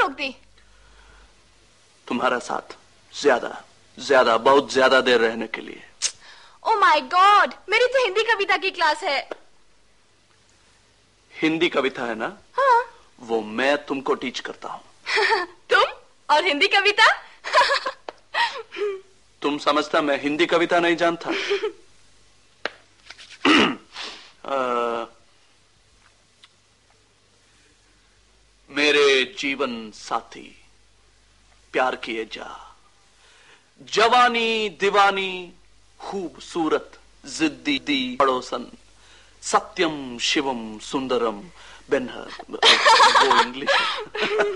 रोक दी? तुम्हारा साथ ज्यादा बहुत ज्यादा देर रहने के लिए। ओ माय गॉड, मेरी तो हिंदी कविता की क्लास है। हिंदी कविता है ना? हाँ। वो मैं तुमको टीच करता हूँ। तुम और हिंदी कविता? तुम समझता मैं हिंदी कविता नहीं जानता? मेरे जीवन साथी प्यार किए जा, जवानी दीवानी खूबसूरत जिद्दी दी पड़ोसन, सत्यम शिवम सुंदरम बेनहर। वो इंग्लिश है।